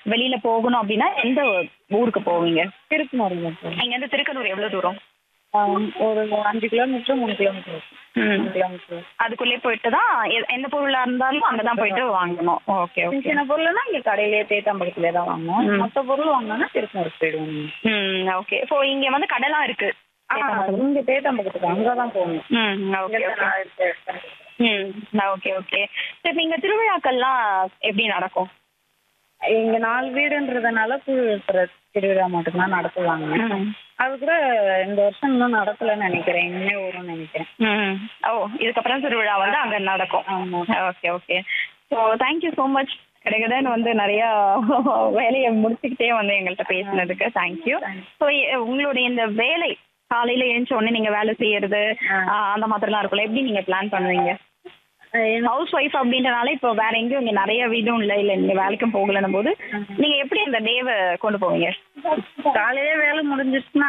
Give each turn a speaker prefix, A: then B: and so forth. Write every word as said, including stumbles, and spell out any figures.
A: வெளியில போகணும் அப்படின்னா எந்த ஊருக்கு போவீங்க?
B: திருப்பூர்ல போகும்.
A: இங்க இருந்து திருக்கனூர் எவ்வளவு தூரம்?
B: ஒரு அஞ்சு கிலோமீட்டர் மூணு கிலோமீட்டர்
A: ம்.
B: கிலோமீட்டர்.
A: அதுக்குள்ளே போயிட்டு தான் எ- எந்த பொருளா இருந்தாலும் அங்கதான் போயிட்டு வாங்கணும். ஓகே
B: சின்ன
A: ஓகே.
B: சின்ன பொருள்னா இங்க கடையிலேயே தேத்தாம்பரத்துல தான் வாங்கணும்.
A: ம்.
B: மொத்த பொருள் வாங்கினா திருப்பூருக்கு போயிடுவோம்.
A: ம் ஓகே. இப்போ இங்க வந்து கடலாம் இருக்கு.
B: இங்க தேத்தாம்பரத்துக்கு அங்கதான் போகணும்.
A: ம் ஓகே
B: இங்க
A: ஓகே.
B: நான் இருக்கேன்.
A: ம் ஓகே ஓகே. சரி, இங்க திருவிழாக்கள்லாம் எப்படி நடக்கும்?
B: இங்க நாலு வீடுன்றதுனால கூழ் ஊத்துற திருவிழா மட்டும்தான் நடத்துவாங்க.
A: ம்.
B: அது கூட இந்த வருஷம் இன்னும் நடக்கலன்னு நினைக்கிறேன். இனிமே வரும்னு நினைக்கிறேன்.
A: ம். ஓ, இதுக்கப்புறம் திருவிழா வந்து அங்க நடக்கும்.
B: ஆமா.
A: Okay okay. So thank you so much. கிடைக்கதான் வந்து நிறைய வேலையை முடிச்சுக்கிட்டே வந்து எங்கள்கிட்ட பேசினதுக்கு தேங்க்யூ. ஸோ உங்களுடைய இந்த வேலை காலையில எழுந்த உடனே நீங்க வேலை செய்யறது
B: ஆ.
A: ஆ, அந்த மாதிரிலாம் இருக்கும்ல, எப்படி நீங்க பிளான் பண்ணுவீங்க? ஹவுஸ் ஒய்ஃப் அப்படின்றனால இப்போ வேற எங்கேயும் இங்க நிறைய வீடும் இல்லை, இல்லை நீங்க வேலைக்கும் போகலன்னும் போது நீங்க எப்படி அந்த டேவை கொண்டு போவீங்க?
B: காலையிலே வேலை முடிஞ்சிச்சுன்னா